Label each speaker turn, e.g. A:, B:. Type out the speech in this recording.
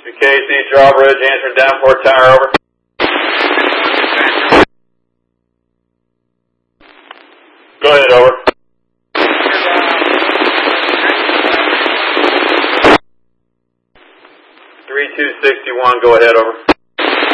A: KC, Drawbridge, answering Downport Tower, over. Go ahead, over. 3261, go ahead, over.